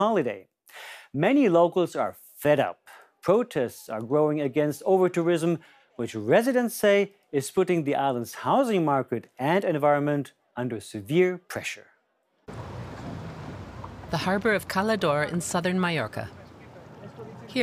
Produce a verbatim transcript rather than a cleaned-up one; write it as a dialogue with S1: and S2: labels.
S1: holiday. Many locals are fed up. Protests are growing against over-tourism, which residents say is putting the island's housing market and environment under severe pressure.
S2: The harbour of Calador in southern Mallorca.